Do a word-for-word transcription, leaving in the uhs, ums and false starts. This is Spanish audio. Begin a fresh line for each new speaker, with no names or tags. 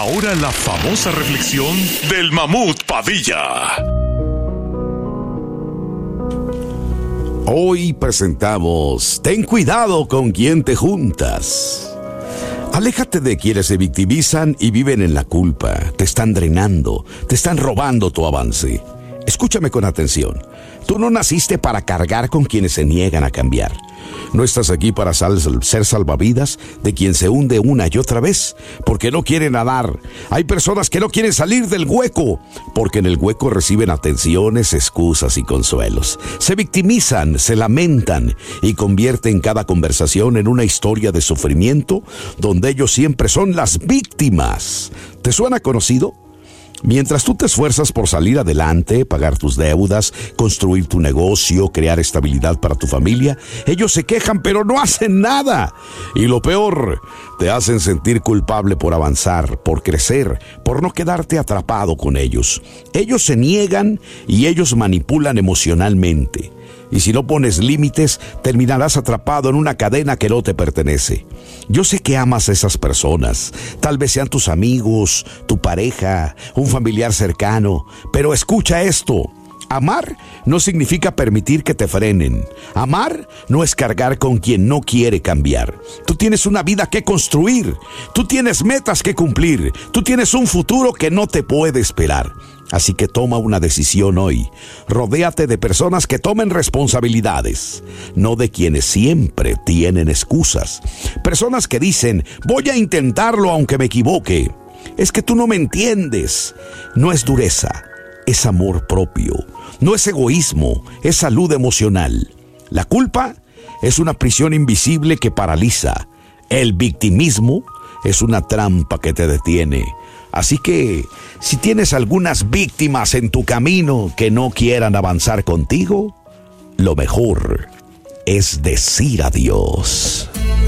ahora la famosa reflexión del Mamut Padilla.
Hoy presentamos Ten cuidado con quien te juntas. Aléjate de quienes se victimizan y viven en la culpa. Te están drenando, te están robando tu avance. Escúchame con atención. Tú no naciste para cargar con quienes se niegan a cambiar. No estás aquí para sal- ser salvavidas de quien se hunde una y otra vez porque no quiere nadar. Hay personas que no quieren salir del hueco porque en el hueco reciben atenciones, excusas y consuelos. Se victimizan, se lamentan y convierten cada conversación en una historia de sufrimiento donde ellos siempre son las víctimas. ¿Te suena conocido? Mientras tú te esfuerzas por salir adelante, pagar tus deudas, construir tu negocio, crear estabilidad para tu familia, ellos se quejan pero no hacen nada. Y lo peor, te hacen sentir culpable por avanzar, por crecer, por no quedarte atrapado con ellos. Ellos se niegan y ellos manipulan emocionalmente. Y si no pones límites, terminarás atrapado en una cadena que no te pertenece. Yo sé que amas a esas personas. Tal vez sean tus amigos, tu pareja, un familiar cercano. Pero escucha esto. Amar no significa permitir que te frenen. Amar no es cargar con quien no quiere cambiar. Tú tienes una vida que construir. Tú tienes metas que cumplir. Tú tienes un futuro que no te puede esperar. Así que toma una decisión hoy. Rodéate de personas que tomen responsabilidades, no de quienes siempre tienen excusas. Personas que dicen, voy a intentarlo aunque me equivoque. Es que tú no me entiendes. No es dureza, es amor propio. No es egoísmo, es salud emocional. La culpa es una prisión invisible que paraliza. El victimismo es una trampa que te detiene. Así que, si tienes algunas víctimas en tu camino que no quieran avanzar contigo, lo mejor es decir adiós.